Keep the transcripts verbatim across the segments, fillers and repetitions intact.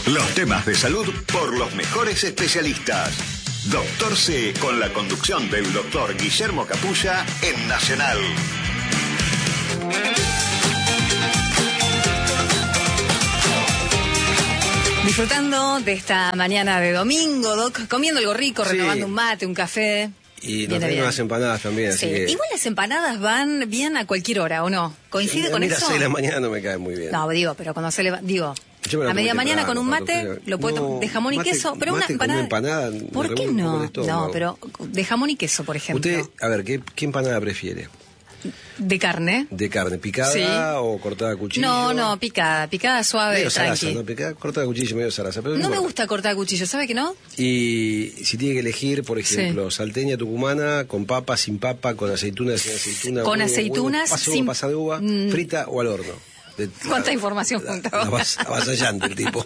Los temas de salud por los mejores especialistas. Doctor C, con la conducción del doctor Guillermo Capulla en Nacional. Disfrutando de esta mañana de domingo, Doc, comiendo algo rico, Sí. renovando un mate, un café. Y nos Viene traen bien. unas empanadas también, Sí. así que... Igual las empanadas van bien a cualquier hora, ¿o no? ¿Coincide a con mí eso? las seis de la mañana no me cae muy bien. No, digo, pero cuando se le va, digo, Yo me la a media como mañana con temprano, un mate, cuando lo puede no, tomar de jamón y mate- queso, pero una mate con empanada. una empanada me ¿Por qué revuelve un poco no? el estómago. No, pero de jamón y queso, por ejemplo. Usted, a ver, ¿qué, qué empanada prefiere? De carne. ¿De carne picada Sí. o cortada a cuchillo? No, no, picada, picada suave, Medio tranqui. zaraza, ¿no? Picada, cortada a cuchillo, medio zaraza. Pero No me importa. gusta cortar cuchillo, ¿sabe que no? Y si tiene que elegir, por ejemplo, Sí. salteña tucumana, con papa, sin papa, con aceitunas, sin aceituna, Con huevo, aceitunas, huevo, pasa, sin- uva, pasa de uva, Mm. frita o al horno. De- ¿Cuánta información la- junta? la- avas- Avasallante el tipo.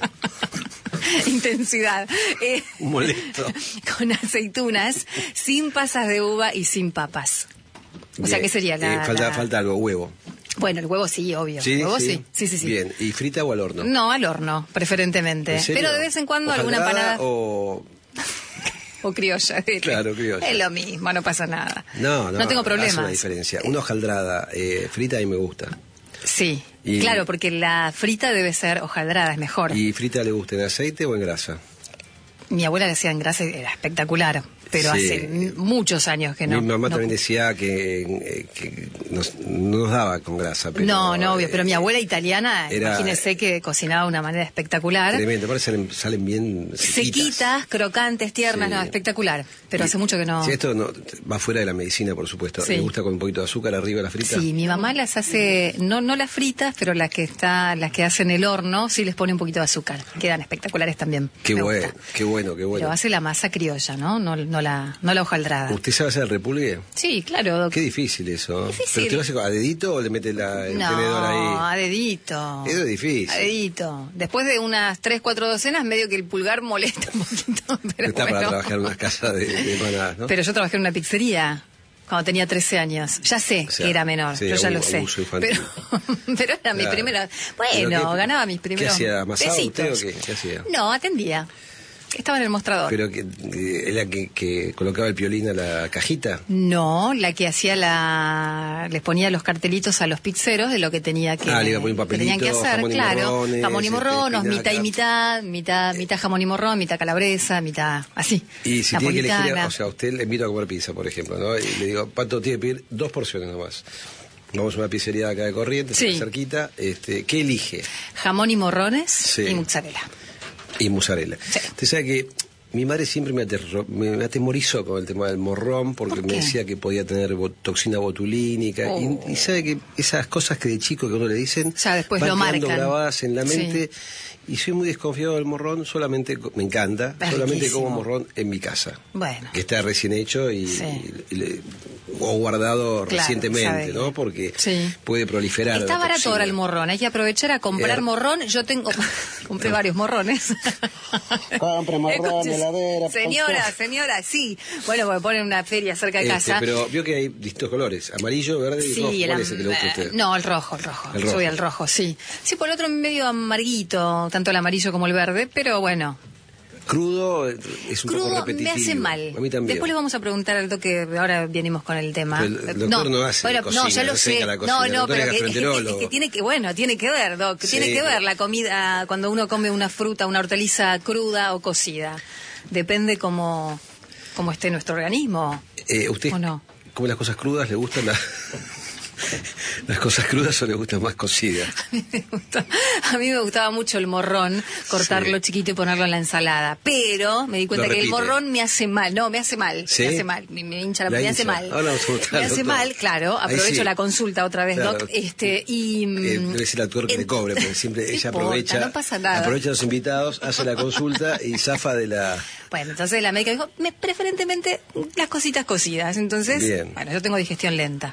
Intensidad. Eh, Molesto. Con aceitunas, sin pasas de uva y sin papas. O sea, Bien. ¿qué sería la, Eh, falta, la- falta algo, huevo. Bueno, el huevo sí, obvio. ¿El huevo sí? Sí, sí, sí. Bien, ¿y frita o al horno? No, al horno, preferentemente. ¿En serio? Pero de vez en cuando alguna ¿Hojaldrada empanada o...? o criolla. dile. Claro, criolla. Es lo mismo, no pasa nada. No, no, No tengo hace problemas. una diferencia. Una hojaldrada eh, frita a mí me gusta. Sí, Y- claro, porque la frita debe ser hojaldrada, es mejor. ¿Y frita le gusta en aceite o en grasa? Mi abuela le hacía en grasa y era espectacular, pero Sí. hace m- muchos años que no. Mi mamá no- también decía que, eh, que nos, no nos daba con grasa. Pero, No, no, obvio, pero mi eh, abuela italiana, era- imagínese que cocinaba de una manera espectacular. Tremendo, aparte salen, salen bien sequitas. Sequitas, crocantes, tiernas, Sí. no, espectacular. Pero Y- hace mucho que no. Sí, esto no, va fuera de la medicina, por supuesto. Sí. ¿Le gusta con un poquito de azúcar arriba de la frita? Sí, mi mamá las hace, no no las fritas, pero las que está, las que hace en el horno, sí les pone un poquito de azúcar. Quedan espectaculares también. Qué Me bueno, gusta. qué bueno, qué bueno. Pero hace la masa criolla, ¿no? No, no la, no la hojaldrada. ¿Usted sabe hacer el repulgue? Sí, claro, doc. Qué difícil eso. Difícil. ¿Pero usted lo hace a dedito o le mete la, el No, tenedor a ahí? dedito. Eso es difícil. A dedito. Después de unas tres, cuatro docenas, medio que el pulgar molesta un poquito. Pero Está para bueno. trabajar en una casa de, de empanadas, ¿no? Pero yo trabajé en una pizzería cuando tenía trece años. Ya sé O sea, que era menor, sí, yo ya abu- lo sé. abuso infantil. Pero, pero era mi Claro. primera. ¿Pero Bueno, qué- ganaba mis primeros. ¿Qué hacía? ¿Amasaba usted pesitos. o qué? ¿Qué hacía? No, atendía. Estaba en el mostrador. ¿Pero que eh, era que, que colocaba el piolín a la cajita? No, la que hacía la... les ponía los cartelitos a los pizzeros de lo que tenía que, Ah, le iba a poner un que tenían que papelito, hacer, jamón y claro. morrones, Jamón y este, morrones, mitad y espinaca. mitad, mitad, mitad jamón y morrón, mitad calabresa, mitad así. Y si tiene que elegir, napolitana. o sea, usted le invito a comer pizza, por ejemplo, ¿no? Y le digo, Pato, tiene que pedir dos porciones nomás. Vamos a una pizzería de acá de Corrientes, Sí. acá cerquita. Este, ¿qué elige? Jamón y morrones Sí. y mozzarella. Y mozzarella. Sí. Usted sabe que mi madre siempre me, aterro- me- me atemorizó con el tema del morrón porque ¿Por me qué? decía que podía tener bo- toxina botulínica. Oh. Y, y sabe que esas cosas que de chico que uno le dicen Ya después van lo quedando marcan. grabadas en la Sí. mente. Y soy muy desconfiado del morrón, solamente co- me encanta, Es solamente riquísimo. como morrón en mi casa. Bueno. Que está recién hecho y, Sí. y le- o guardado Claro, recientemente, sabe. ¿no? Porque Sí. puede proliferar. Está la barato toxina. ahora el morrón, hay que aprovechar a comprar Eh, morrón. Yo tengo, compré varios morrones. Compre morrón, Escuche, heladera, Señora, pastor. señora, sí. Bueno, porque ponen una feria cerca de Este, casa. pero vio que hay distintos colores, amarillo, verde y Sí, rojo. el ¿Cuál am- es el que le gusta a usted? No, el rojo, el rojo. El rojo. Soy el rojo, sí. Sí, por el otro medio amarguito, tanto el amarillo como el verde, pero bueno. Crudo eh, es un poco Crudo repetitivo. me hace mal. A mí también. Después le vamos a preguntar al doctor, ahora venimos con el tema. Pero el doctor no hace bueno, cocina, no, ya lo no se dedica sé. a la No, cocina, el no, doctor pero es que, es, que, es gastroenterólogo. que tiene que, bueno, tiene que ver, doc, Sí, tiene que pero- ver la comida cuando uno come una fruta, una hortaliza cruda o cocida. Depende cómo, cómo esté nuestro organismo. Eh, ¿Usted ¿O no? come las cosas crudas? ¿Le gustan las, las cosas crudas o le gustan más cocidas? A mí me gusta- a mí me gustaba mucho el morrón, cortarlo Sí. chiquito y ponerlo en la ensalada. Pero me di cuenta Lo que el repite. morrón me hace mal. No, me hace mal. ¿Sí? Me hace mal. Me, me hincha la, La me hace hincha. mal. Ahora vamos a preguntar me al hace doctor. mal, claro. Ahí Aprovecho sí. la consulta otra vez, Claro. Doc. Este, y, Eh, mm, debe ser el actor que en- le cobre, porque siempre No ella importa, aprovecha, no pasa nada. aprovecha a los invitados, hace la consulta y zafa de la... Bueno, entonces la médica dijo, me, preferentemente las cositas cocidas. Entonces, Bien. bueno, yo tengo digestión lenta.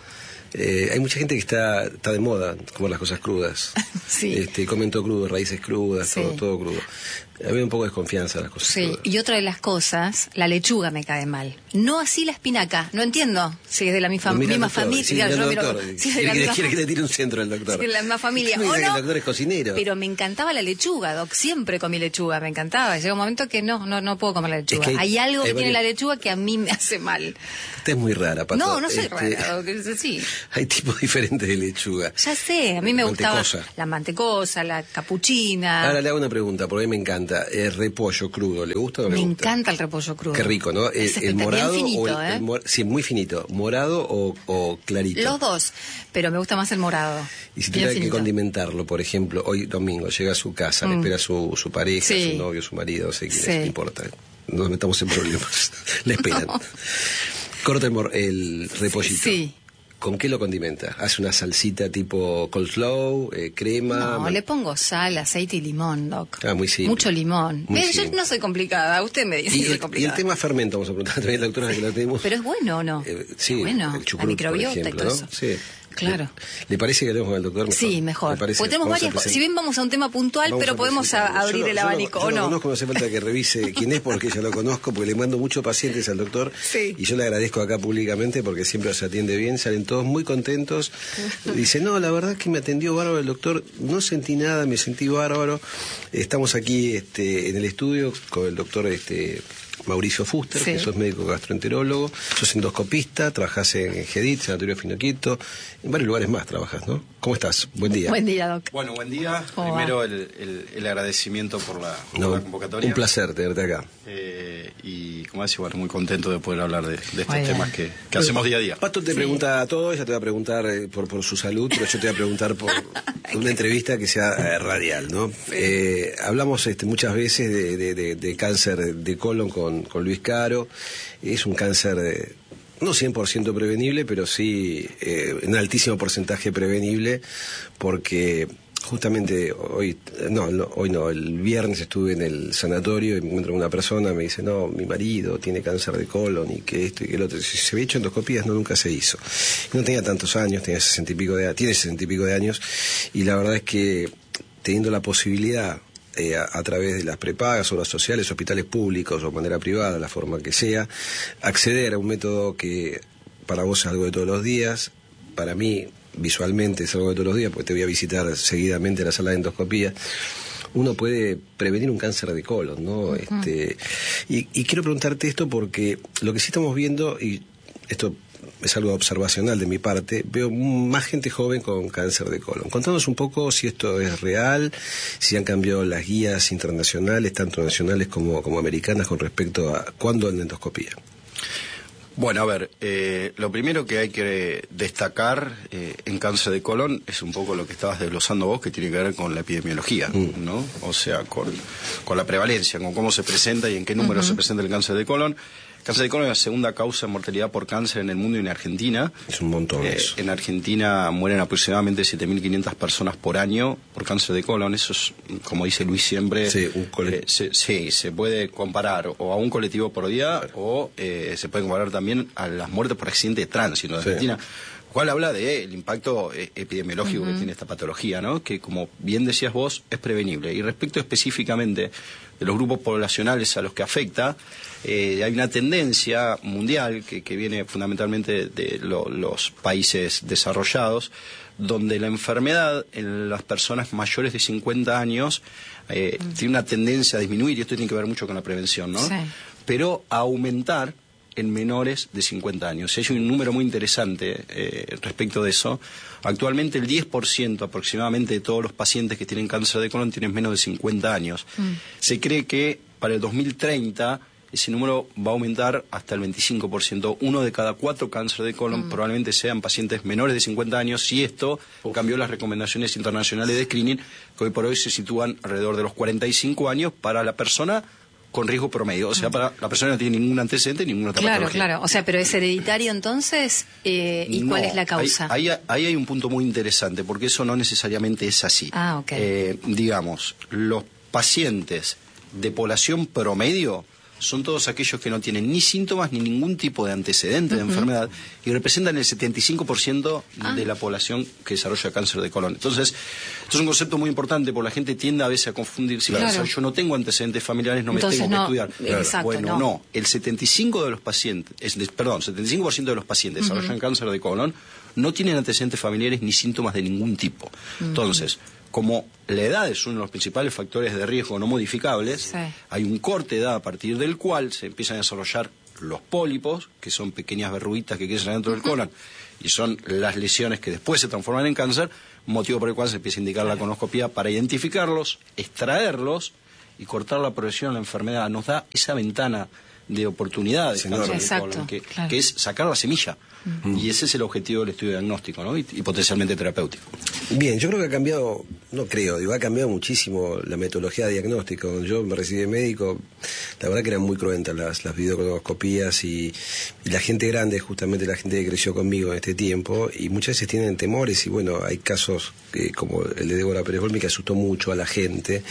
Eh, hay mucha gente que está, está de moda comer las cosas crudas. Sí. Este, comen todo crudo, raíces crudas, Sí. todo, todo crudo. A mí me da un poco de desconfianza las cosas Sí, crudas. y otra de las cosas, la lechuga me cae mal. No así la espinaca, no entiendo si es de la misma, Lo mira el misma doctor, familia. sí, Claro, mira yo el miro- doctor. si es de Quiere la que- misma- quiere que le tire un centro al doctor. si es de la misma familia. Me ¿O dice que no? el doctor es cocinero. Pero me encantaba la lechuga, Doc. Siempre comí lechuga, me encantaba. Llega un momento que no, no, no puedo comer la lechuga. Es que hay, hay- algo que hay tiene varios- la lechuga que a mí me hace mal. Usted es muy rara, Pato. No, no soy Este, rara, Doc, es así. Hay tipos diferentes de lechuga. Ya sé, a mí me gustaba Mantecosa. la mantecosa, la capuchina. Ahora le hago una pregunta, porque a mí me encanta. El repollo crudo, ¿le gusta o no le Me gusta? encanta el repollo crudo. Qué rico, ¿no? El, Es el espectacular. morado Bien finito, o el, ¿eh? el mor- sí, muy finito. ¿Morado o, o clarito? Los dos, pero me gusta más el morado. Y si Bien tuviera que finito. condimentarlo, por ejemplo, hoy domingo llega a su casa, le Mm. espera su, su pareja, Sí. su novio, su marido, no sé quién Sí. es, no importa. No nos metamos en problemas. Le esperan. No. Corta el, mor- el repollito. Sí. ¿Con qué lo condimenta? ¿Hace una salsita tipo coleslaw, eh, crema? No, man- le pongo sal, aceite y limón, Doc. Ah, muy simple. Mucho limón. Muy Ve, yo simple. no soy complicada, usted me dice Y que soy el, y complicada. el tema fermento, vamos a preguntar también a la doctora que la tenemos. Pero es bueno o no. Eh, sí, Es bueno, el la chucrut, microbiota por y ejemplo, todo ¿no? eso. Sí. Claro. ¿Le, le parece que hablemos con el doctor mejor? Sí, mejor. ¿Le parece? Porque tenemos Vamos a varias cosas. presentar- Si bien vamos a un tema puntual, Vamos pero a podemos a- presentarlo. abrir Yo lo- el yo lo- abanico, yo ¿o lo no? conozco, no hace falta que revise quién es porque ya lo conozco, porque le mando muchos pacientes al doctor. Sí. Y yo le agradezco acá públicamente porque siempre los atiende bien, salen todos muy contentos. Dice, no, la verdad es que me atendió bárbaro el doctor, no sentí nada, me sentí bárbaro. Estamos aquí este, en el estudio con el doctor este, Mauricio Fuster, Sí. que sos médico gastroenterólogo, sos endoscopista, trabajás en GEDIT, Sanatorio Finoquieto, en varios lugares más trabajas, ¿no? ¿Cómo estás? Buen día. Buen día, Doc. Bueno, buen día. ¿Cómo Primero el, el- el agradecimiento por la, por No, la convocatoria. un placer tenerte acá. Eh, y como decía, bueno, muy contento de poder hablar de, de estos Muy bien. temas que, que hacemos día a día. Pato te Sí. pregunta todo, ella te va a preguntar eh, por, por su salud, pero yo te voy a preguntar por una entrevista que sea eh, radial, ¿no? Eh, hablamos este, muchas veces de, de- de- de cáncer de colon con, con Luis Caro. Es un cáncer eh, no cien por ciento prevenible, pero sí eh, un altísimo porcentaje prevenible, porque justamente hoy, no, no, hoy no, el viernes estuve en el sanatorio y me encuentro con una persona, me dice, no, mi marido tiene cáncer de colon y que esto y que el otro. Si se había hecho endoscopías, no, nunca se hizo. No tenía tantos años, tenía sesenta y pico de, tiene sesenta y pico de años, y la verdad es que teniendo la posibilidad eh, a, a través de las prepagas, obras sociales, hospitales públicos o de manera privada, la forma que sea, acceder a un método que para vos es algo de todos los días, para mí visualmente es algo de todos los días, porque te voy a visitar seguidamente la sala de endoscopía, uno puede prevenir un cáncer de colon, ¿no? Uh-huh. Este, y, y quiero preguntarte esto porque lo que sí estamos viendo, y esto es algo observacional de mi parte, veo más gente joven con cáncer de colon. Contanos un poco si esto es real, si han cambiado las guías internacionales, tanto nacionales como, como americanas, con respecto a cuándo en endoscopía. Bueno, a ver, eh, lo primero que hay que destacar eh, en cáncer de colon es un poco lo que estabas desglosando vos, que tiene que ver con la epidemiología, mm. ¿no? O sea, con, con la prevalencia, con cómo se presenta y en qué número uh-huh. se presenta el cáncer de colon. Cáncer de colon es la segunda causa de mortalidad por cáncer en el mundo y en Argentina. Es un montón eh, eso. En Argentina mueren aproximadamente siete mil quinientas personas por año por cáncer de colon. Eso es, como dice Luis siempre, sí, un cole... eh, se, sí, se puede comparar o a un colectivo por día claro. o eh, se puede comparar también a las muertes por accidente de tránsito en Argentina. Sí. Cual habla del impacto eh, epidemiológico uh-huh. que tiene esta patología, ¿no? Que, como bien decías vos, es prevenible. Y respecto específicamente de los grupos poblacionales a los que afecta, eh, hay una tendencia mundial que, que viene fundamentalmente de lo, los países desarrollados, donde la enfermedad en las personas mayores de cincuenta años eh, uh-huh. tiene una tendencia a disminuir, y esto tiene que ver mucho con la prevención, ¿no? Sí. Pero a aumentar en menores de cincuenta años. Hay un número muy interesante eh, respecto de eso. Actualmente el diez por ciento aproximadamente de todos los pacientes que tienen cáncer de colon tienen menos de cincuenta años. Mm. Se cree que para el dos mil treinta ese número va a aumentar hasta el veinticinco por ciento. Uno de cada cuatro cáncer de colon mm. probablemente sean pacientes menores de cincuenta años, y esto oh. cambió las recomendaciones internacionales de screening, que hoy por hoy se sitúan alrededor de los cuarenta y cinco años para la persona con riesgo promedio, o sea, para la persona que no tiene ningún antecedente, ninguna otra Claro, patología. claro, o sea, pero es hereditario entonces, eh, ¿y no, cuál es la causa? Ahí, ahí, ahí hay un punto muy interesante, porque eso no necesariamente es así. Ah, ok. Eh, digamos, los pacientes de población promedio son todos aquellos que no tienen ni síntomas ni ningún tipo de antecedente uh-huh. de enfermedad y representan el setenta y cinco por ciento ah. de la población que desarrolla cáncer de colon. Entonces, esto es un concepto muy importante porque la gente tiende a veces a confundir. Si claro. yo no tengo antecedentes familiares, no Entonces, me tengo no, que estudiar. Claro. Exacto, bueno, no. no. El setenta y cinco de los pacientes, es, perdón, setenta y cinco por ciento de los pacientes uh-huh. desarrollan cáncer de colon no tienen antecedentes familiares ni síntomas de ningún tipo. Uh-huh. Entonces, como la edad es uno de los principales factores de riesgo no modificables, sí. hay un corte de edad a partir del cual se empiezan a desarrollar los pólipos, que son pequeñas verruguitas que crecen dentro del colon, y son las lesiones que después se transforman en cáncer, motivo por el cual se empieza a indicar la colonoscopía para identificarlos, extraerlos y cortar la progresión de la enfermedad. Nos da esa ventana de oportunidad de cáncer de colon, que, claro. que es sacar la semilla. Uh-huh. Y ese es el objetivo del estudio diagnóstico, ¿no? y, y potencialmente terapéutico. Bien, yo creo que ha cambiado, no creo, digo, ha cambiado muchísimo la metodología de diagnóstico. Cuando yo me recibí de médico, la verdad que eran muy cruentas las, las videocolonoscopías y, y la gente grande, justamente la gente que creció conmigo en este tiempo, y muchas veces tienen temores, y bueno, hay casos que, como el de Débora Pérez Olmi, que asustó mucho a la gente,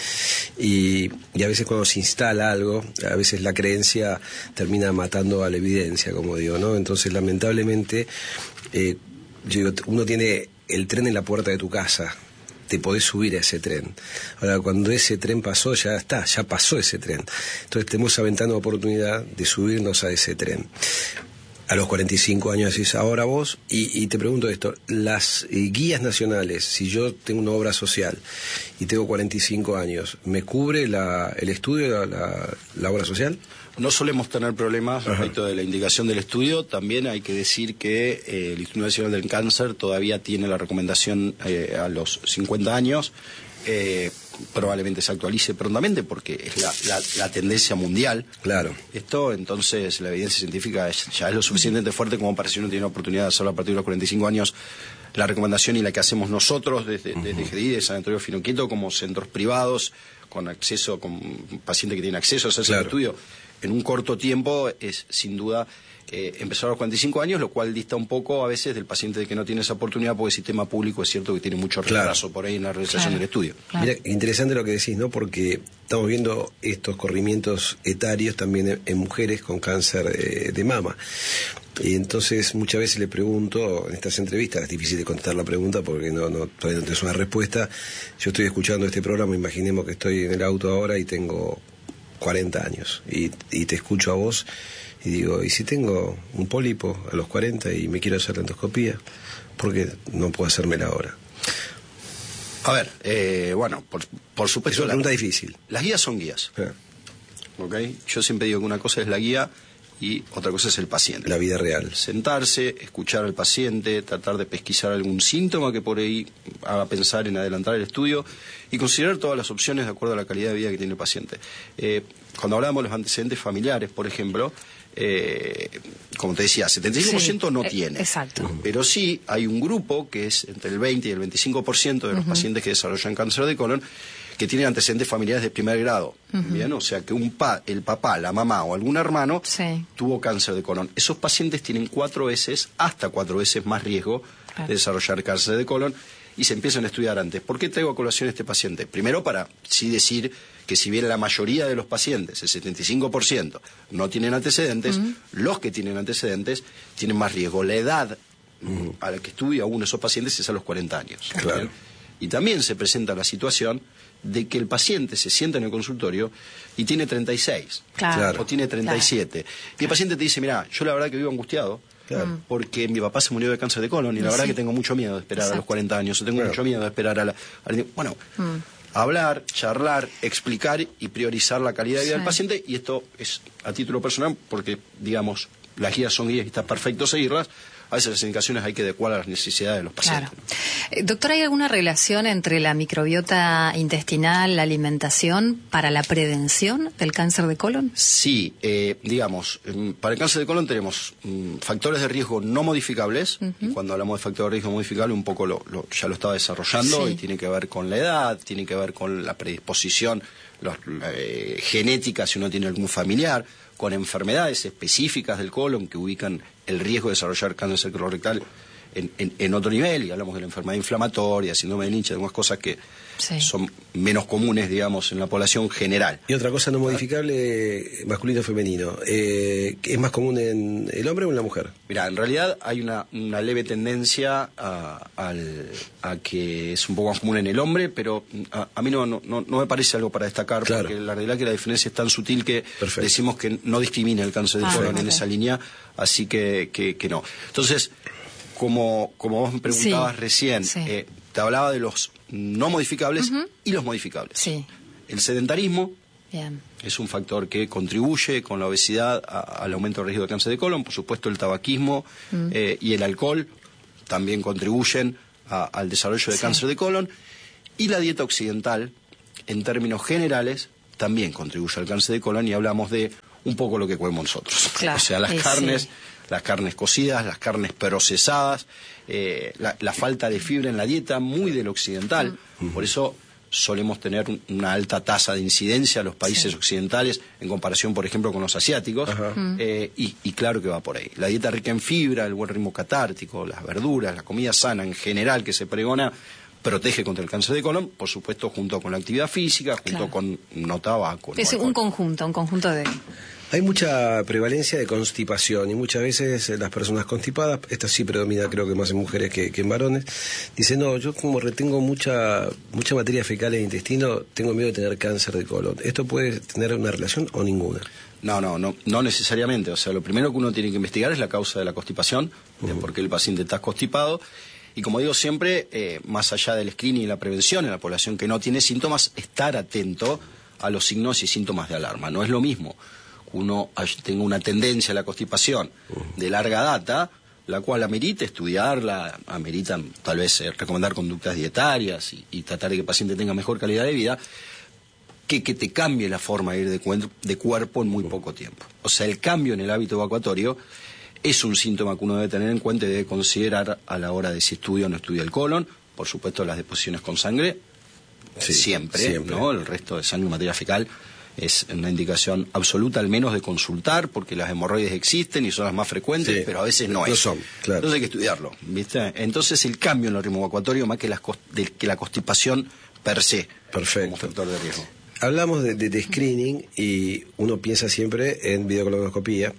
y, y a veces cuando se instala algo, a veces la creencia termina matando a la evidencia, como digo, ¿no? Entonces, lamentablemente, Eh, yo digo, uno tiene el tren en la puerta de tu casa, te podés subir a ese tren. Ahora, cuando ese tren pasó, ya está, ya pasó ese tren. Entonces tenemos esa ventana de oportunidad de subirnos a ese tren. A los cuarenta y cinco años decís, ahora vos, y, y te pregunto esto, las eh, guías nacionales, si yo tengo una obra social y tengo cuarenta y cinco años, ¿me cubre la, el estudio, la, la obra social? No solemos tener problemas Ajá. respecto de la indicación del estudio. También hay que decir que eh, el Instituto Nacional del Cáncer todavía tiene la recomendación eh, a los cincuenta años. Eh, probablemente se actualice prontamente porque es la, la, la tendencia mundial. Claro. Esto, entonces, la evidencia científica es, ya es lo suficientemente fuerte como para si uno tiene la oportunidad de hacerlo a partir de los cuarenta y cinco años. La recomendación y la que hacemos nosotros desde, uh-huh. desde G D I, de Sanatorio Finoquieto, como centros privados, con acceso, con pacientes que tienen acceso a hacerse claro. el estudio en un corto tiempo, es sin duda eh, empezar a los cuarenta y cinco años, lo cual dista un poco a veces del paciente que no tiene esa oportunidad, porque el sistema público es cierto que tiene mucho retraso claro. por ahí en la realización claro. del estudio. Claro. Mira, interesante lo que decís, ¿no? Porque estamos viendo estos corrimientos etarios también en, en mujeres con cáncer eh, de mama. Y entonces muchas veces le pregunto en estas entrevistas, es difícil de contestar la pregunta porque no, no todavía no tenés una respuesta. Yo estoy escuchando este programa, imaginemos que estoy en el auto ahora y tengo cuarenta años y, y te escucho a vos y digo, ¿y si tengo un pólipo a los cuarenta y me quiero hacer la endoscopía? ¿Por qué no puedo hacérmela ahora? A ver, eh, bueno, por, por supuesto... Es una pregunta la, difícil. Las guías son guías. Ah. ¿Okay? Yo siempre digo que una cosa es la guía y otra cosa es el paciente. La vida real. Sentarse, escuchar al paciente, tratar de pesquisar algún síntoma que por ahí haga pensar en adelantar el estudio y considerar todas las opciones de acuerdo a la calidad de vida que tiene el paciente. Eh, cuando hablamos de los antecedentes familiares, por ejemplo, eh, como te decía, setenta y cinco por ciento sí, no eh, tiene. Exacto. Pero sí hay un grupo que es entre el veinte y el veinticinco por ciento de los uh-huh. pacientes que desarrollan cáncer de colon que tienen antecedentes familiares de primer grado, uh-huh. bien, o sea que un pa, el papá, la mamá o algún hermano sí. tuvo cáncer de colon. Esos pacientes tienen cuatro veces, hasta cuatro veces más riesgo claro. de desarrollar cáncer de colon y se empiezan a estudiar antes. ¿Por qué traigo a colación a este paciente? Primero para sí decir que si bien la mayoría de los pacientes, el setenta y cinco por ciento, no tienen antecedentes, uh-huh. los que tienen antecedentes tienen más riesgo. La edad uh-huh. a la que estudia uno de esos pacientes es a los cuarenta años. Claro. Y también se presenta la situación de que el paciente se sienta en el consultorio y tiene treinta y seis claro. o tiene treinta y siete. Claro. Y el paciente te dice, mira, yo la verdad que vivo angustiado claro. porque mi papá se murió de cáncer de colon y la sí. verdad que tengo mucho miedo de esperar Exacto. a los cuarenta años, o tengo claro. mucho miedo de esperar a la... A la bueno, mm. hablar, charlar, explicar y priorizar la calidad de vida sí. del paciente, y esto es a título personal porque, digamos, las guías son guías y está perfecto seguirlas. A veces las indicaciones hay que adecuar a las necesidades de los pacientes. Claro. Eh, doctor, ¿hay alguna relación entre la microbiota intestinal, la alimentación, para la prevención del cáncer de colon? Sí, eh, digamos, para el cáncer de colon tenemos mm, factores de riesgo no modificables, uh-huh. y cuando hablamos de factores de riesgo modificable un poco lo, lo, ya lo estaba desarrollando, sí. y tiene que ver con la edad, tiene que ver con la predisposición los, eh, genética, si uno tiene algún familiar, con enfermedades específicas del colon que ubican el riesgo de desarrollar cáncer colorectal en, en, en otro nivel, y hablamos de la enfermedad inflamatoria, síndrome de Lynch, algunas cosas que sí. son menos comunes, digamos, en la población general. Y otra cosa no modificable, masculino o femenino, eh, ¿es más común en el hombre o en la mujer? Mira, en realidad hay una, una leve tendencia a, al, a que es un poco más común en el hombre, pero a, a mí no, no, no me parece algo para destacar, claro. porque la realidad es que la diferencia es tan sutil que Perfecto. decimos que no discrimina el cáncer de ah, colon okay. en esa línea, así que, que, que no. Entonces, como, como vos me preguntabas sí, recién, sí. Eh, te hablaba de los no modificables uh-huh. y los modificables. Sí. El sedentarismo Bien. es un factor que contribuye con la obesidad a, al aumento del riesgo de cáncer de colon. Por supuesto, el tabaquismo uh-huh. eh, y el alcohol también contribuyen a, al desarrollo de sí. cáncer de colon. Y la dieta occidental, en términos generales, también contribuye al cáncer de colon, y hablamos de un poco lo que comemos nosotros. Claro. O sea, las sí, carnes... Sí. las carnes cocidas, las carnes procesadas, eh, la, la falta de fibra en la dieta, muy del occidental. Mm. Por eso solemos tener un, una alta tasa de incidencia a los países sí. occidentales en comparación, por ejemplo, con los asiáticos. Mm. Eh, y, y claro que va por ahí. La dieta rica en fibra, el buen ritmo catártico, las verduras, la comida sana en general que se pregona, protege contra el cáncer de colon, por supuesto, junto con la actividad física, junto claro. con no tabaco. Es no un conjunto, un conjunto de... Hay mucha prevalencia de constipación y muchas veces las personas constipadas, esta sí predomina creo que más en mujeres que, que en varones, dicen, no, yo como retengo mucha mucha materia fecal en el intestino, tengo miedo de tener cáncer de colon. ¿Esto puede tener una relación o ninguna? No, no, no, no necesariamente. O sea, lo primero que uno tiene que investigar es la causa de la constipación, uh-huh. de por qué el paciente está constipado. Y como digo siempre, eh, más allá del screening y la prevención en la población que no tiene síntomas, estar atento a los signos y síntomas de alarma. No es lo mismo uno tenga una tendencia a la constipación de larga data, la cual amerita estudiarla, amerita tal vez eh, recomendar conductas dietarias y, y tratar de que el paciente tenga mejor calidad de vida, que que te cambie la forma de ir de, cu- de cuerpo en muy poco tiempo. O sea, el cambio en el hábito evacuatorio es un síntoma que uno debe tener en cuenta y debe considerar a la hora de si estudia o no estudia el colon. Por supuesto, las deposiciones con sangre, sí, siempre, siempre, ¿no? El resto de sangre y materia fecal es una indicación absoluta, al menos de consultar, porque las hemorroides existen y son las más frecuentes, sí, pero a veces no, no es. Son, claro. Entonces hay que estudiarlo, ¿viste? Entonces el cambio en el ritmo evacuatorio más que, las, de, que la constipación per se. Perfecto. Como factor de riesgo. Hablamos de, de, de screening y uno piensa siempre en videocolonoscopía,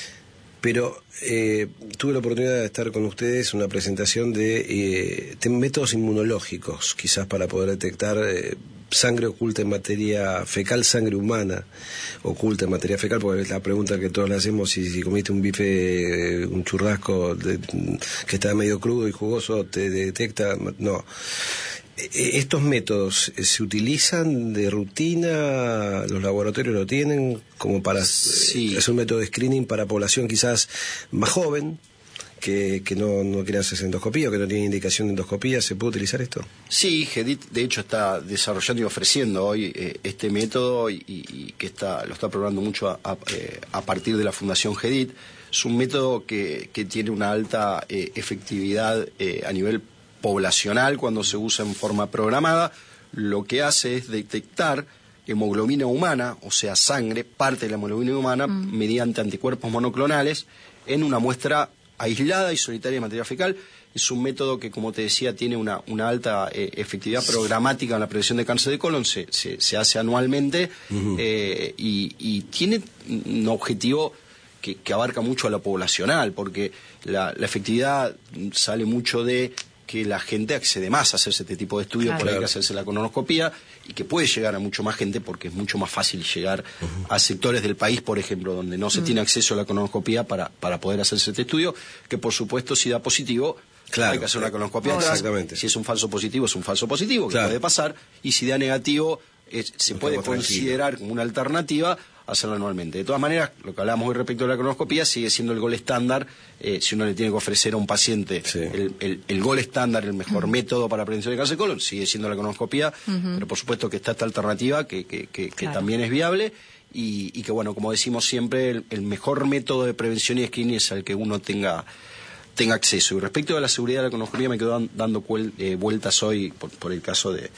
pero eh, tuve la oportunidad de estar con ustedes en una presentación de, eh, de métodos inmunológicos, quizás para poder detectar eh, sangre oculta en materia fecal, sangre humana oculta en materia fecal, porque es la pregunta que todos le hacemos, si, si comiste un bife, un churrasco de, que está medio crudo y jugoso, te detecta, no. ¿Estos métodos se utilizan de rutina? ¿Los laboratorios lo tienen como para sí. es un método de screening para población quizás más joven que, que no, no quiere hacerse endoscopía o que no tiene indicación de endoscopía? ¿Se puede utilizar esto? Sí, GEDIT de hecho está desarrollando y ofreciendo hoy eh, este método y, y que está lo está probando mucho a, a, eh, a partir de la Fundación GEDIT. Es un método que, que tiene una alta eh, efectividad eh, a nivel poblacional cuando se usa en forma programada. Lo que hace es detectar hemoglobina humana, o sea, sangre, parte de la hemoglobina humana, mm. mediante anticuerpos monoclonales, en una muestra aislada y solitaria de materia fecal. Es un método que, como te decía, tiene una, una alta eh, efectividad programática en la prevención de cáncer de colon, se, se, se hace anualmente, uh-huh. eh, y, y tiene un objetivo que, que abarca mucho a la poblacional, porque la, la efectividad sale mucho de que la gente accede más a hacerse este tipo de estudios, claro. por ahí que hacerse la colonoscopía, y que puede llegar a mucho más gente porque es mucho más fácil llegar uh-huh. a sectores del país, por ejemplo, donde no se uh-huh. tiene acceso a la colonoscopía para, para poder hacerse este estudio, que por supuesto si da positivo, claro. hay que hacer una colonoscopía. Exactamente. Si es un falso positivo, es un falso positivo, que claro. puede pasar, y si da negativo, es, se no puede considerar tranquilo. como una alternativa hacerlo anualmente. De todas maneras, lo que hablamos hoy respecto a la colonoscopía sigue siendo el gol estándar. Eh, si uno le tiene que ofrecer a un paciente sí. el, el, el gol estándar, el mejor uh-huh. método para prevención de cáncer de colon, sigue siendo la colonoscopía, uh-huh. pero por supuesto que está esta alternativa que, que, que, claro. que también es viable y, y que, bueno, como decimos siempre, el, el mejor método de prevención y screening es al que uno tenga tenga acceso. Y respecto a la seguridad de la colonoscopía, me quedo dando cuel, eh, vueltas hoy por, por el caso de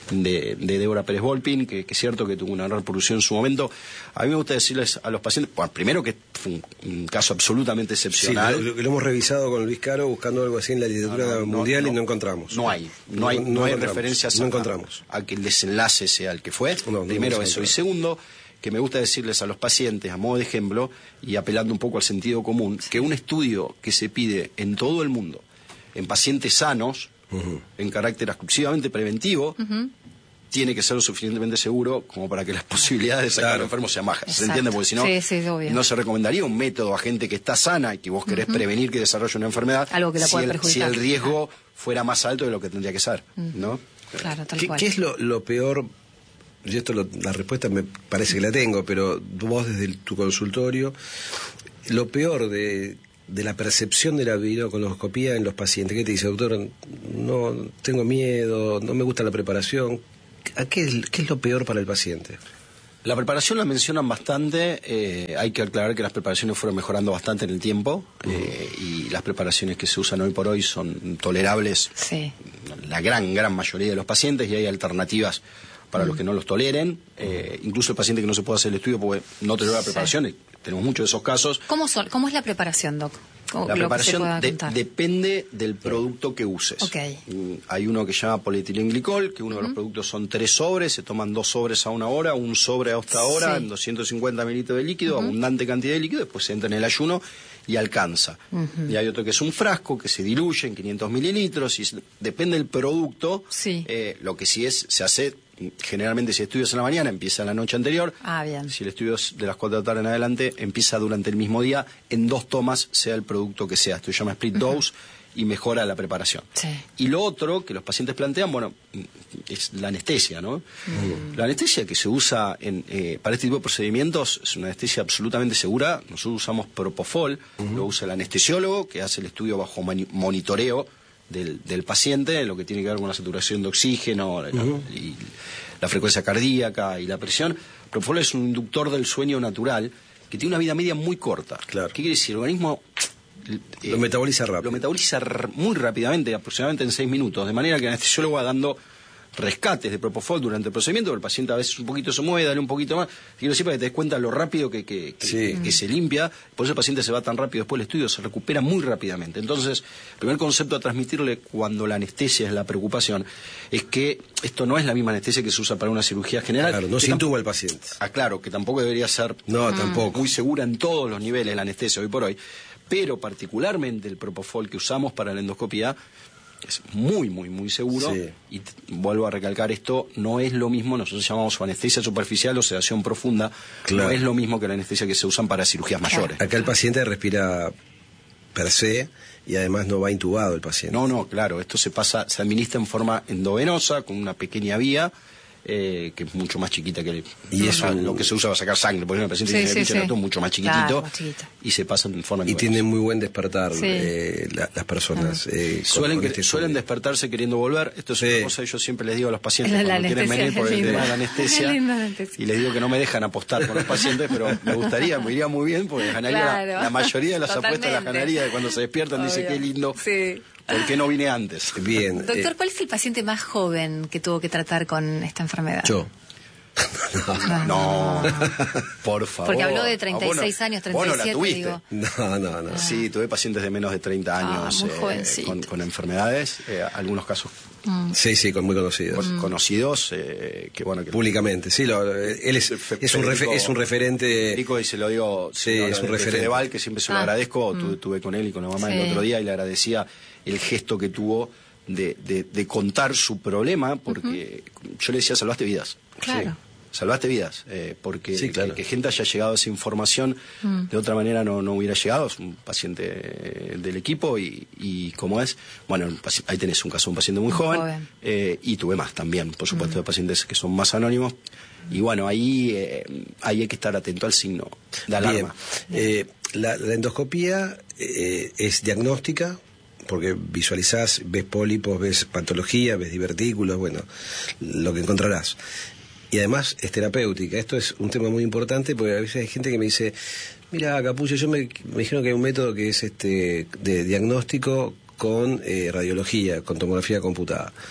de, de Débora Pérez Volpin, que, que es cierto que tuvo una gran repercusión en su momento. A mí me gusta decirles a los pacientes, bueno, primero que fue un, un caso absolutamente excepcional. Sí, lo, lo hemos revisado con Luis Caro buscando algo así en la literatura no, no, mundial no, y no encontramos. No hay, no hay, no, no hay referencias no a, encontramos. a que el desenlace sea el que fue. No, no primero no eso. Y segundo, que me gusta decirles a los pacientes, a modo de ejemplo, y apelando un poco al sentido común, que un estudio que se pide en todo el mundo, en pacientes sanos, uh-huh. en carácter exclusivamente preventivo, uh-huh. tiene que ser lo suficientemente seguro como para que las posibilidades de sacar claro. al enfermo sean bajas. Exacto. ¿Se entiende? Porque si no, sí, sí, no se recomendaría un método a gente que está sana y que vos querés uh-huh. prevenir que desarrolle una enfermedad, algo que la si, puede el, perjudicar. si el riesgo fuera más alto de lo que tendría que ser, uh-huh. ¿no? Claro, tal ¿Qué, cual. ¿Qué es lo, lo peor? Y esto lo, la respuesta me parece que la tengo, pero vos desde el, tu consultorio, lo peor de, de la percepción de la videocolonoscopía en los pacientes, ¿qué te dice, doctor? No, tengo miedo, no me gusta la preparación. ¿A qué, es, qué es lo peor para el paciente? La preparación la mencionan bastante, eh, hay que aclarar que las preparaciones fueron mejorando bastante en el tiempo, uh-huh. eh, y las preparaciones que se usan hoy por hoy son tolerables, sí. la gran, gran mayoría de los pacientes, y hay alternativas para uh-huh. los que no los toleren, eh, incluso el paciente que no se puede hacer el estudio porque no tolera la preparación, sí. tenemos muchos de esos casos. ¿Cómo, son, ¿Cómo es la preparación, Doc? La preparación de, depende del producto que uses. Okay. Hay uno que se llama polietilenglicol, que uno uh-huh. de los productos son tres sobres, se toman dos sobres a una hora, un sobre a otra hora, sí. en doscientos cincuenta mililitros de líquido, uh-huh. abundante cantidad de líquido, después se entra en el ayuno y alcanza. Uh-huh. Y hay otro que es un frasco que se diluye en quinientos mililitros, y depende del producto, sí. eh, lo que sí es, se hace, generalmente si estudias en la mañana, empieza la noche anterior. Ah, bien. Si el estudio es de las cuatro de la tarde en adelante, empieza durante el mismo día, en dos tomas, sea el producto que sea. Esto se llama split dose uh-huh. y mejora la preparación. Sí. Y lo otro que los pacientes plantean, bueno, es la anestesia, ¿no? Uh-huh. La anestesia que se usa en, eh, para este tipo de procedimientos es una anestesia absolutamente segura. Nosotros usamos Propofol, uh-huh. lo usa el anestesiólogo, que hace el estudio bajo mani- monitoreo Del, del paciente, lo que tiene que ver con la saturación de oxígeno, uh-huh. la, y la frecuencia cardíaca y la presión. Propofol es un inductor del sueño natural que tiene una vida media muy corta. Claro. ¿Qué quiere decir? El organismo eh, lo metaboliza rápido. Lo metaboliza r- muy rápidamente, aproximadamente en seis minutos, de manera que el anestesiólogo va dando rescates de Propofol durante el procedimiento, el paciente a veces un poquito se mueve, dale un poquito más, quiero decir para que te des cuenta lo rápido que, que, que, sí. que se limpia, por eso el paciente se va tan rápido después del estudio, se recupera muy rápidamente. Entonces, el primer concepto a transmitirle cuando la anestesia es la preocupación, es que esto no es la misma anestesia que se usa para una cirugía general. Claro, no se intuba al paciente. Ah, claro, que tampoco debería ser no, mm. tampoco. muy segura en todos los niveles la anestesia hoy por hoy, pero particularmente el Propofol que usamos para la endoscopía es muy, muy, muy seguro. Sí. Y t- vuelvo a recalcar esto, no es lo mismo, nosotros llamamos anestesia superficial o sedación profunda, claro. no es lo mismo que la anestesia que se usan para cirugías mayores. Acá el paciente respira per se y además no va intubado el paciente. No, no, claro, esto se pasa, se administra en forma endovenosa, con una pequeña vía, Eh, que es mucho más chiquita que el, y eso a, lo que se usa para sacar sangre, por ejemplo, el paciente sí, tiene sí, el pinche sí. mucho más chiquitito, claro, más chiquito, y se pasa en forma y tienen muy buen despertar sí. eh, la, las personas. Uh-huh. eh, suelen con que, este suelen despertarse queriendo volver. Esto es sí. una cosa que yo siempre les digo a los pacientes la, cuando la quieren venir por el linda. tema de la anestesia, anestesia y les digo que no me dejan apostar con los pacientes, pero me gustaría, me iría muy bien porque ganaría claro. la, la mayoría de las Totalmente. apuestas las ganaría de cuando se despiertan. Obvio. Dice qué lindo. Sí. ¿Por qué no vine antes? Bien. Doctor, eh, ¿cuál es el paciente más joven que tuvo que tratar con esta enfermedad? Yo. No, no, por favor. Porque habló de treinta y seis ah, bueno, años, treinta y siete, bueno, la digo. No, no, no. Ah. Sí, tuve pacientes de menos de treinta años ah, muy eh, con, con enfermedades, eh, algunos casos mm. sí, sí, con muy conocidos. Mm. Conocidos, eh, que bueno... Que públicamente, sí, lo, él es, es, un, refer, es un referente... Rico, y se lo digo, sí, no, es un de, referente. De Fedeval, que siempre se lo ah. agradezco, mm. tuve, tuve con él y con la mamá sí. el otro día, y le agradecía el gesto que tuvo de, de, de contar su problema, porque uh-huh. yo le decía, salvaste vidas. Claro. Sí. Salvaste vidas, eh, porque sí, claro. que, que gente haya llegado a esa información mm. de otra manera no, no hubiera llegado. Es un paciente del equipo y, y como es, bueno, ahí tenés un caso de un paciente muy, muy joven, joven. Eh, y tuve más también, por supuesto, mm. de pacientes que son más anónimos. Y bueno, ahí, eh, ahí hay que estar atento al signo de alarma. Bien. Eh, la, la endoscopía eh, es diagnóstica, porque visualizás, ves pólipos, ves patología, ves divertículos, bueno, lo que encontrarás. Y además es terapéutica. Esto es un tema muy importante porque a veces hay gente que me dice, mira, Capullo, yo me, me dijeron que hay un método que es este de diagnóstico con eh, radiología, con tomografía computada.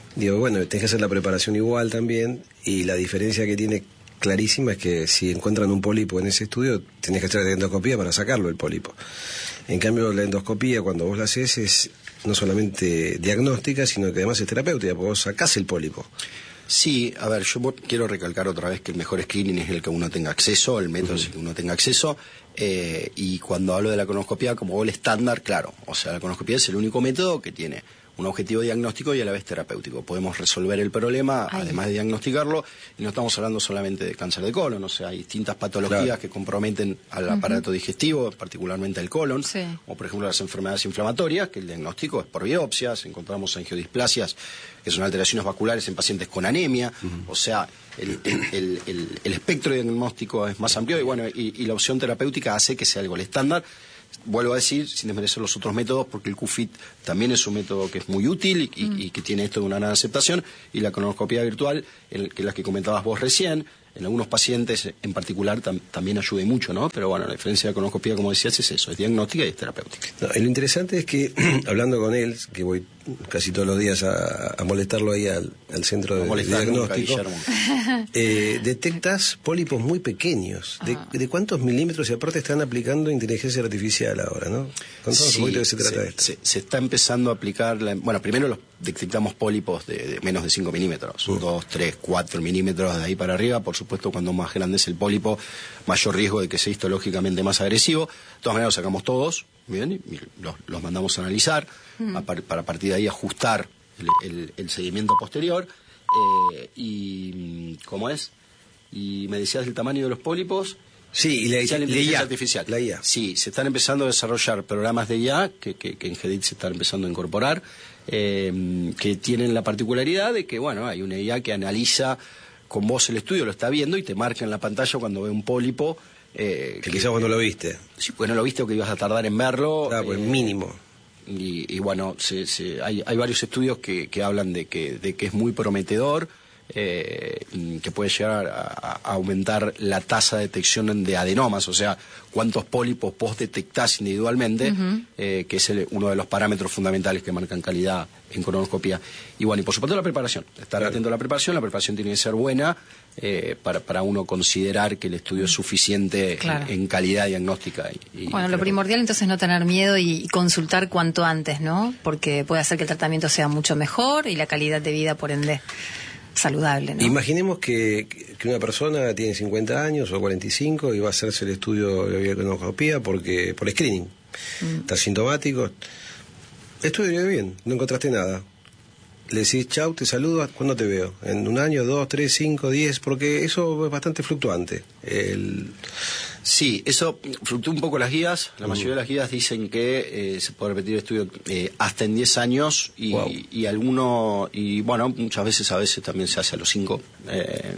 Digo, bueno, tenés que hacer la preparación igual también, y la diferencia que tiene clarísima es que si encuentran un pólipo en ese estudio, tenés que hacer la endoscopía para sacarlo el pólipo. En cambio, la endoscopía, cuando vos la haces, es no solamente diagnóstica, sino que además es terapéutica, porque vos sacás el pólipo. Sí, a ver, yo quiero recalcar otra vez que el mejor screening es el que uno tenga acceso, el método uh-huh. es el que uno tenga acceso, eh, y cuando hablo de la colonoscopía como gol estándar, claro, o sea, la colonoscopía es el único método que tiene un objetivo diagnóstico y a la vez terapéutico. Podemos resolver el problema, Ay. además de diagnosticarlo, y no estamos hablando solamente de cáncer de colon, o sea, hay distintas patologías claro. que comprometen al aparato uh-huh. digestivo, particularmente al colon, sí. o por ejemplo las enfermedades inflamatorias, que el diagnóstico es por biopsias, encontramos angiodisplasias, que son alteraciones vasculares en pacientes con anemia, uh-huh. o sea, el, el, el, el, el espectro diagnóstico es más amplio y bueno, y, y la opción terapéutica hace que sea algo el estándar. Vuelvo a decir, sin desmerecer los otros métodos, porque el Q F I T también es un método que es muy útil y, mm. y que tiene esto de una gran aceptación, y la colonoscopia virtual, el, que es la que comentabas vos recién, en algunos pacientes en particular tam, también ayuda mucho, ¿no? Pero bueno, la diferencia de la colonoscopia, como decías, es eso, es diagnóstica y es terapéutica. No, y lo interesante es que, hablando con él, que voy casi todos los días a, a molestarlo ahí al, al centro de, de diagnóstico, nunca, eh, detectas pólipos muy pequeños. ¿De, ¿De cuántos milímetros? Y aparte están aplicando inteligencia artificial ahora, ¿no? Contanos sí, un poquito de qué se trata se, esto. Se, se está empezando a aplicar, la, bueno, primero los detectamos pólipos de, de menos de cinco milímetros, uh. dos, tres, cuatro milímetros de ahí para arriba. Por supuesto, cuando más grande es el pólipo, mayor riesgo de que sea histológicamente más agresivo. De todas maneras, los sacamos todos, bien, y los, los mandamos a analizar, uh. a par, para a partir de ahí ajustar el, el, el seguimiento posterior. Eh, y, ¿cómo es? Y me decías el tamaño de los pólipos. Sí, y la, la inteligencia artificial. La I A. Sí, se están empezando a desarrollar programas de I A que, que, que en GEDIT se están empezando a incorporar, eh, que tienen la particularidad de que, bueno, hay una I A que analiza con vos el estudio, lo está viendo y te marca en la pantalla cuando ve un pólipo. Eh, que, que quizás vos no lo viste. Sí, pues no lo viste o que ibas a tardar en verlo. Claro, pues eh, mínimo. Y, y bueno, se, se, hay, hay varios estudios que, que hablan de que, de que es muy prometedor. Eh, que puede llegar a, a aumentar la tasa de detección de adenomas, o sea, cuántos pólipos vos detectás individualmente, uh-huh. eh, que es el, uno de los parámetros fundamentales que marcan calidad en colonoscopia. Y bueno, y por supuesto la preparación, estar claro. atento a la preparación, la preparación tiene que ser buena eh, para, para uno considerar que el estudio es suficiente claro. en, en calidad diagnóstica. Y, y bueno, lo primordial entonces es no tener miedo y, y consultar cuanto antes, ¿no? Porque puede hacer que el tratamiento sea mucho mejor y la calidad de vida, por ende, saludable, ¿no? Imaginemos que, que una persona tiene cincuenta años o cuarenta y cinco y va a hacerse el estudio de colonoscopia porque por screening. Mm. Está sintomático. Estudio bien, no encontraste nada. Le decís, chau, te saludo, ¿cuándo te veo? ¿En un año, dos, tres, cinco, diez? Porque eso es bastante fluctuante. El... Sí, eso fluctúa un poco las guías. La mayoría uh. de las guías dicen que eh, se puede repetir el estudio eh, hasta en diez años y, wow. y alguno, y bueno, muchas veces a veces también se hace a los cinco, eh,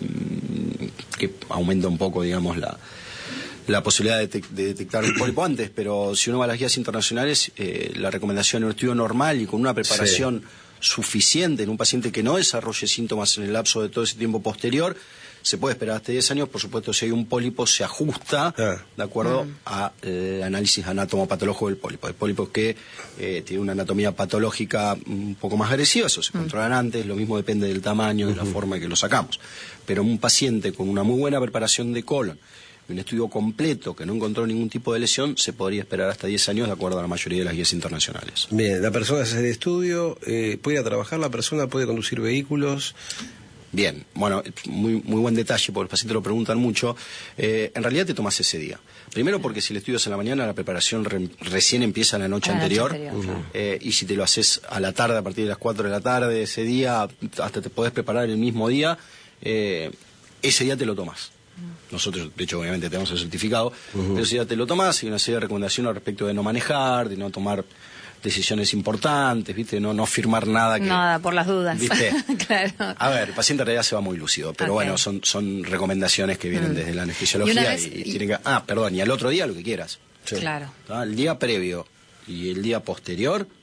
que aumenta un poco, digamos, la, la posibilidad de, de, de detectar el pólipo antes, pero si uno va a las guías internacionales, eh, la recomendación es un estudio normal y con una preparación sí. suficiente en un paciente que no desarrolle síntomas en el lapso de todo ese tiempo posterior. Se puede esperar hasta diez años, por supuesto, si hay un pólipo se ajusta ah. de acuerdo mm. al eh, análisis anatomopatológico del pólipo. Hay pólipos que eh, tienen una anatomía patológica un poco más agresiva, eso se mm. controlan antes, lo mismo depende del tamaño y uh-huh. de la forma en que lo sacamos. Pero un paciente con una muy buena preparación de colon y un estudio completo que no encontró ningún tipo de lesión, se podría esperar hasta diez años de acuerdo a la mayoría de las guías internacionales. Bien, la persona hace el estudio, eh, puede ir a trabajar, la persona puede conducir vehículos. Bien, bueno, muy muy buen detalle, porque los pacientes lo preguntan mucho. Eh, en realidad te tomas ese día. Primero porque si el estudio es en la mañana, la preparación re, recién empieza la noche a la anterior. Noche anterior uh-huh. eh, y si te lo haces a la tarde, a partir de las cuatro de la tarde, ese día, hasta te podés preparar el mismo día, eh, ese día te lo tomas. Nosotros, de hecho, obviamente tenemos el certificado, uh-huh. pero si ya te lo tomás, hay una serie de recomendaciones respecto de no manejar, de no tomar decisiones importantes, ¿viste? No, no firmar nada que... Nada, por las dudas. ¿Viste? Claro. A ver, el paciente en realidad se va muy lúcido, pero okay. bueno, son, son recomendaciones que vienen mm. desde la anestesiología y, vez, y, y tienen que... Ah, perdón, y al otro día lo que quieras. Sí. Claro. ¿Ah? El día previo y el día posterior,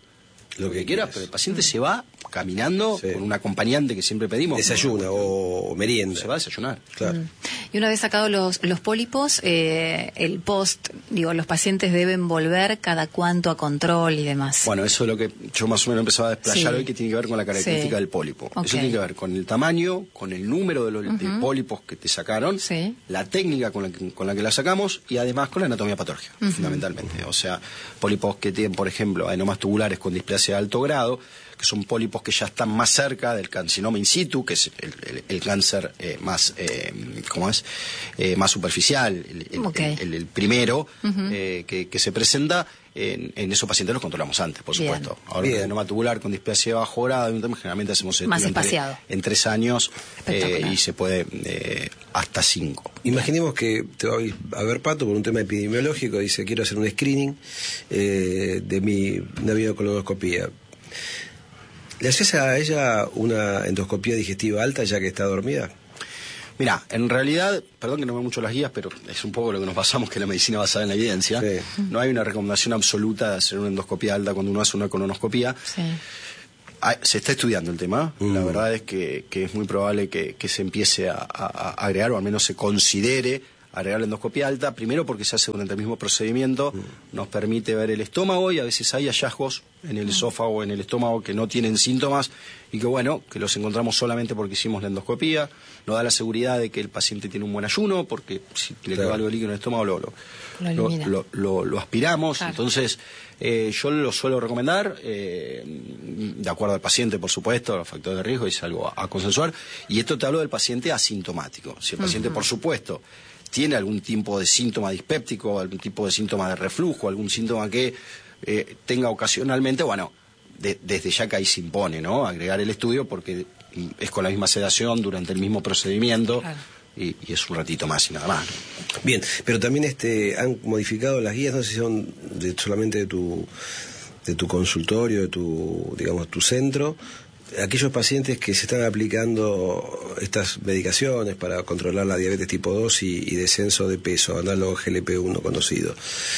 lo que quieras, pero el paciente se va caminando Sí. con un acompañante que siempre pedimos. Desayuna o, o merienda. Se va a desayunar. Claro. Mm. Y una vez sacados los, los pólipos, eh, el post, digo, los pacientes deben volver cada cuánto a control y demás. Bueno, eso es lo que yo más o menos empezaba a desplayar Sí. hoy, que tiene que ver con la característica Sí. del pólipo. Ok. Eso tiene que ver con el tamaño, con el número de, los, de pólipos que te sacaron, Sí. la técnica con la, que, con la que la sacamos y además con la anatomía patológica, fundamentalmente. O sea, pólipos que tienen, por ejemplo, adenomas tubulares con displasia de alto grado, que son pólipos que ya están más cerca del carcinoma in situ, que es el, el, el cáncer eh, más, eh, ¿cómo es? Eh, más superficial, el, el, Ok. el, el, el primero eh, que, que se presenta. En, en esos pacientes los controlamos antes, por Bien. supuesto. Ahora, Bien. el adenoma tubular con displasia de bajo grado, generalmente hacemos Más estudio espaciado. entre, en tres años eh, Espectacular. y se puede eh, hasta cinco. Imaginemos que te va a ver Pato por un tema epidemiológico, dice quiero hacer un screening eh, de mi naviocolonoscopía. ¿Le haces a ella una endoscopía digestiva alta ya que está dormida? Mira, en realidad, perdón que no veo mucho las guías, pero es un poco lo que nos basamos, que la medicina basada en la evidencia. Sí. No hay una recomendación absoluta de hacer una endoscopía alta cuando uno hace una colonoscopía. Sí. Ah, se está estudiando el tema. Mm. La verdad es que, que es muy probable que, que se empiece a, a- a agregar, o al menos se considere agregar la endoscopía alta, primero porque se hace durante el mismo procedimiento, nos permite ver el estómago y a veces hay hallazgos en el esófago o en el estómago que no tienen síntomas y que bueno, que los encontramos solamente porque hicimos la endoscopía, nos da la seguridad de que el paciente tiene un buen ayuno, porque si le Claro. queda algo de líquido en el estómago lo, lo, Lo lo, elimina. lo- lo- lo aspiramos, Claro. entonces eh, yo lo suelo recomendar, eh, de acuerdo al paciente, por supuesto, los factores de riesgo, es algo a, a consensuar, y esto te hablo del paciente asintomático. Si el paciente, por supuesto, tiene algún tipo de síntoma dispéptico, algún tipo de síntoma de reflujo, algún síntoma que eh, tenga ocasionalmente, bueno, de- desde ya que ahí se impone, ¿no? Agregar el estudio porque mm, es con la misma sedación durante el mismo procedimiento Claro. y, y es un ratito más y nada más. Bien, pero también este han modificado las guías, no sé si son de, solamente de tu de tu consultorio, de tu digamos tu centro, aquellos pacientes que se están aplicando estas medicaciones para controlar la diabetes tipo dos y, y descenso de peso, análogo G L P uno conocido.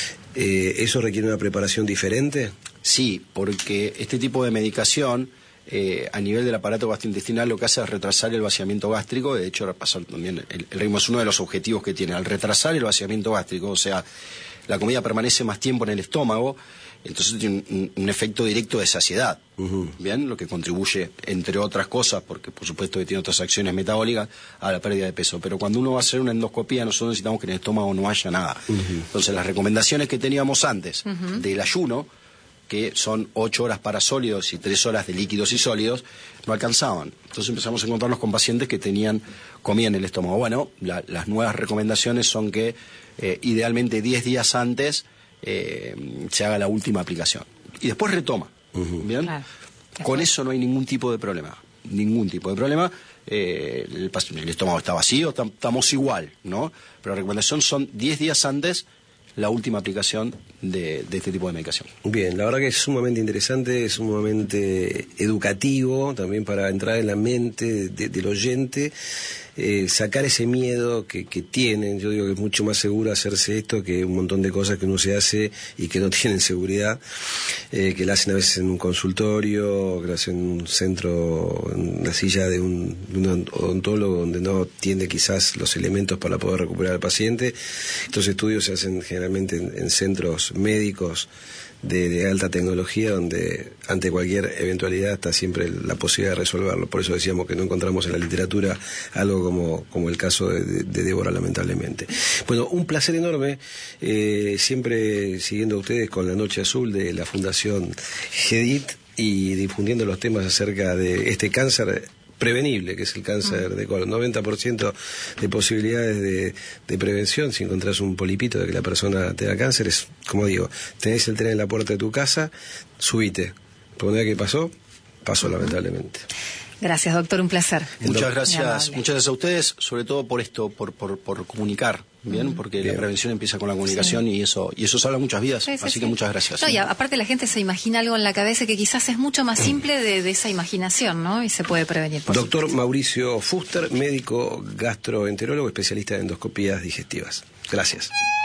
Eh, ¿Eso requiere una preparación diferente? Sí, porque este tipo de medicación eh, a nivel del aparato gastrointestinal lo que hace es retrasar el vaciamiento gástrico. De hecho, repasar también el, el ritmo es uno de los objetivos que tiene, al retrasar el vaciamiento gástrico, o sea, la comida permanece más tiempo en el estómago, entonces tiene un, un efecto directo de saciedad, Ujú. bien, lo que contribuye, entre otras cosas, porque por supuesto que tiene otras acciones metabólicas, a la pérdida de peso. Pero cuando uno va a hacer una endoscopía, nosotros necesitamos que en el estómago no haya nada. Entonces, las recomendaciones que teníamos antes del ayuno, que son ocho horas para sólidos y tres horas de líquidos y sólidos, no alcanzaban. Entonces empezamos a encontrarnos con pacientes que tenían comida en el estómago. Bueno, la- las nuevas recomendaciones son que eh, idealmente diez días antes eh, se haga la última aplicación. Y después retoma. ¿Bien? Claro. Con eso no hay ningún tipo de problema. Ningún tipo de problema. Eh, el, pas- el estómago está vacío, tam- estamos igual, ¿no? Pero la recomendación son diez días antes la última aplicación de, de este tipo de medicación. Bien, la verdad que es sumamente interesante, es sumamente educativo también para entrar en la mente de- del oyente, eh, sacar ese miedo que, que tienen. Yo digo que es mucho más seguro hacerse esto que un montón de cosas que uno se hace y que no tienen seguridad, eh, que la hacen a veces en un consultorio, que la hacen en un centro, en la silla de un, de un odontólogo donde no tiene quizás los elementos para poder recuperar al paciente. Estos estudios se hacen generalmente en, en centros médicos de, de alta tecnología donde ante cualquier eventualidad está siempre la posibilidad de resolverlo. Por eso decíamos que no encontramos en la literatura algo como, como el caso de, de, de Débora, lamentablemente. Bueno, un placer enorme, eh, siempre siguiendo a ustedes con la Noche Azul de la Fundación GEDIT y difundiendo los temas acerca de este cáncer prevenible, que es el cáncer de colon. noventa por ciento de posibilidades de, de prevención si encontrás un polipito de que la persona tenga cáncer. Es, como digo, tenés el tren en la puerta de tu casa, subite. Por una vez que pasó, pasó lamentablemente. Gracias, doctor, un placer. Muchas Muy gracias, amable. muchas gracias a ustedes, sobre todo por esto, por, por, por comunicar, bien, porque Bien. la prevención empieza con la comunicación y eso y eso salva muchas vidas, Sí, sí, así sí. que muchas gracias. No, y a- aparte la gente se imagina algo en la cabeza que quizás es mucho más simple de, de esa imaginación, ¿no? Y se puede prevenir. Por Doctor supuesto. Mauricio Fuster, médico gastroenterólogo, especialista en endoscopías digestivas. Gracias.